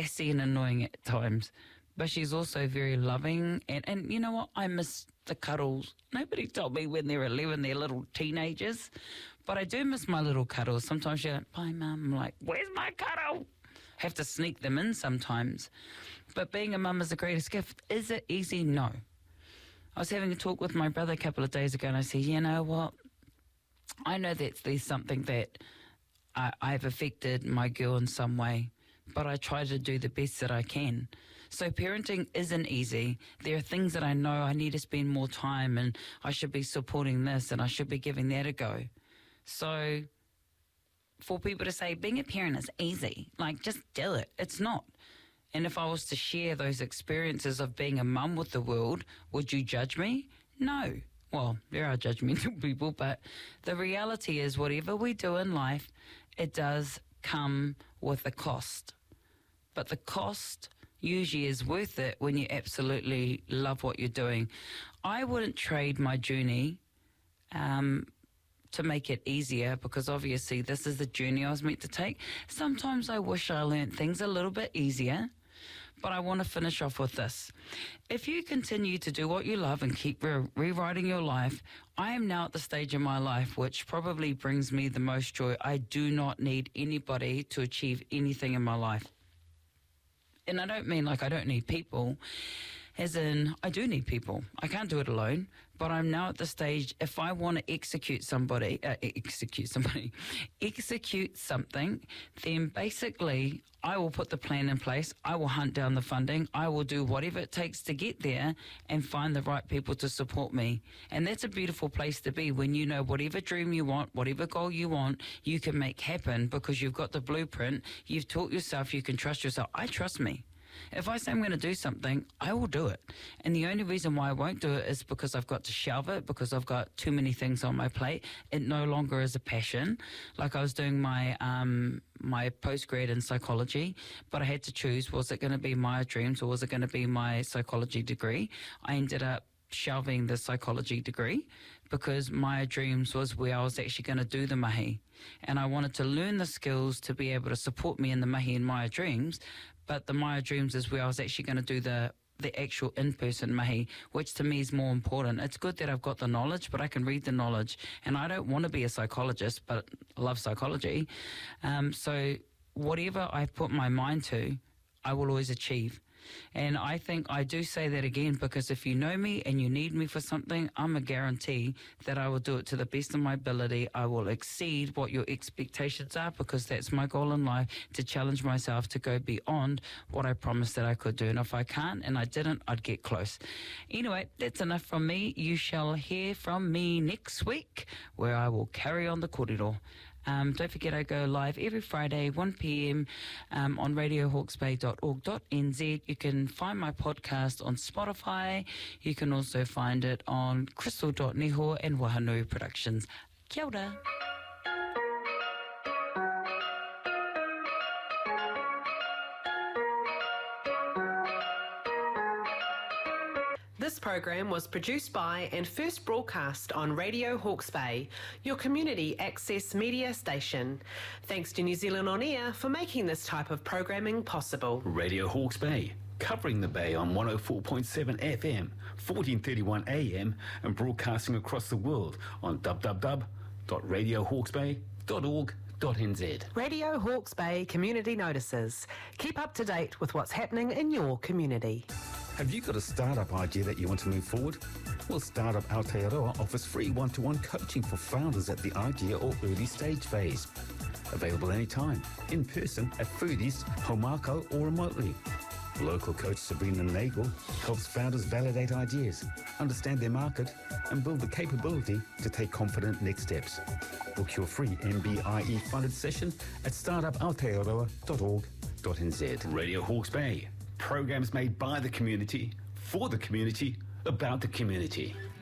sassy and annoying at times, but she's also very loving. And you know what? I miss the cuddles. Nobody told me when they're 11, they're little teenagers, but I do miss my little cuddles. Sometimes you go, bye, Mum. I'm like, where's my cuddle? Have to sneak them in sometimes. But being a mum is the greatest gift. Is it easy? No. I was having a talk with my brother a couple of days ago, and I said, you know what? I know that there's something that I've affected my girl in some way, but I try to do the best that I can. So parenting isn't easy. There are things that I know I need to spend more time, and I should be supporting this, and I should be giving that a go. So for people to say being a parent is easy, like, just do it. It's not. And if I was to share those experiences of being a mum with the world, would you judge me? No. Well, there are judgmental people, but the reality is whatever we do in life, it does come with a cost. But the cost usually is worth it when you absolutely love what you're doing. I wouldn't trade my journey to make it easier, because obviously this is the journey I was meant to take. Sometimes I wish I learned things a little bit easier, but I want to finish off with this. If you continue to do what you love and keep rewriting your life, I am now at the stage in my life which probably brings me the most joy. I do not need anybody to achieve anything in my life. And I don't mean like I don't need people, as in I do need people. I can't do it alone, but I'm now at the stage, if I want to execute something, then basically I will put the plan in place. I will hunt down the funding. I will do whatever it takes to get there and find the right people to support me. And that's a beautiful place to be, when you know whatever dream you want, whatever goal you want, you can make happen because you've got the blueprint. You've taught yourself you can trust yourself. I trust me. If I say I'm going to do something, I will do it. And the only reason why I won't do it is because I've got to shelve it, because I've got too many things on my plate. It no longer is a passion. Like, I was doing my my postgrad in psychology, but I had to choose, was it going to be my dreams or was it going to be my psychology degree? I ended up shelving the psychology degree because my dreams was where I was actually going to do the mahi. And I wanted to learn the skills to be able to support me in the mahi and Maya dreams. But the Maya Dreams is where I was actually going to do the actual in-person mahi, which to me is more important. It's good that I've got the knowledge, but I can read the knowledge. And I don't want to be a psychologist, but I love psychology. So whatever I put my mind to, I will always achieve. And I think I do say that again because if you know me and you need me for something, I'm a guarantee that I will do it to the best of my ability. I will exceed what your expectations are because that's my goal in life, to challenge myself to go beyond what I promised that I could do. And if I can't and I didn't, I'd get close. Anyway, that's enough from me. You shall hear from me next week where I will carry on the kōrero. Don't forget I go live every Friday, 1 p.m. On radiohawke's.org.nz. You can find my podcast on Spotify. You can also find it on crystal.neho and Wahanui Productions. Kia ora. This program was produced by and first broadcast on Radio Hawke's Bay, your community access media station. Thanks to New Zealand On Air for making this type of programming possible. Radio Hawke's Bay, covering the Bay on 104.7 FM, 1431 AM, and broadcasting across the world on www.radiohawksbay.org.nz. Radio Hawke's Bay Community Notices. Keep up to date with what's happening in your community. Have you got a startup idea that you want to move forward? Well, Startup Aotearoa offers free one-to-one coaching for founders at the idea or early stage phase. Available anytime, in person at Foodies, Homako or remotely. Local coach Sabrina Nagel helps founders validate ideas, understand their market, and build the capability to take confident next steps. Book your free MBIE funded session at startupaotearoa.org.nz. Radio Hawke's Bay. Programs made by the community, for the community, about the community.